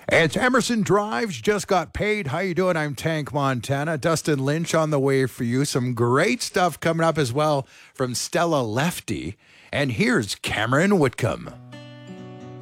It's Emerson Drives, just got paid. How you doing? I'm Tank Montana. Dustin Lynch on the way for you. Some great stuff coming up as well from Stella Lefty. And here's Cameron Whitcomb.